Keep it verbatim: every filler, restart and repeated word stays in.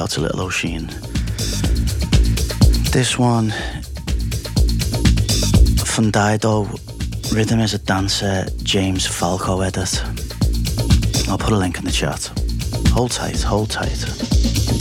out to Little O'Sheen. This one, Fundido, rhythm is a dancer, James Falco edit. I'll put a link in the chat. Hold tight, hold tight.